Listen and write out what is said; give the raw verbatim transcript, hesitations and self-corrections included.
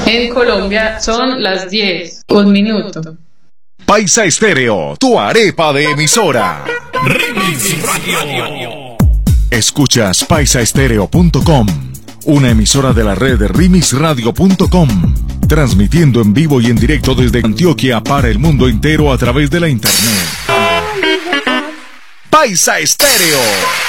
En Colombia son las diez, un minuto. Paisa Estéreo, tu arepa de emisora. Remix Radio. Escuchas paisa estéreo punto com, una emisora de la red remix radio punto com, transmitiendo en vivo y en directo desde Antioquia para el mundo entero a través de la internet. Paisa Estéreo.